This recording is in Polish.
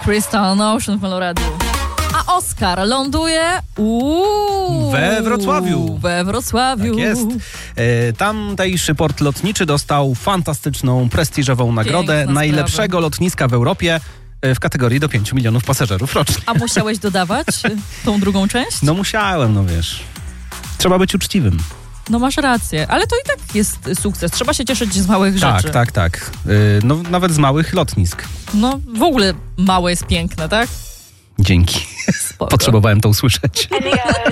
Crystal Ocean w Colorado. A Oscar ląduje we Wrocławiu. We Wrocławiu. Tak jest. Tamtejszy port lotniczy dostał fantastyczną, prestiżową nagrodę Piękna najlepszego sprawa. lotniska w Europie w kategorii do 5 milionów pasażerów rocznie. A musiałeś dodawać tą drugą część? No musiałem, no wiesz. Trzeba być uczciwym. No masz rację, ale to i tak jest sukces. Trzeba się cieszyć z małych rzeczy. Tak. No nawet z małych lotnisk. No w ogóle małe jest piękne, tak? Dzięki. Spoko. Potrzebowałem to usłyszeć.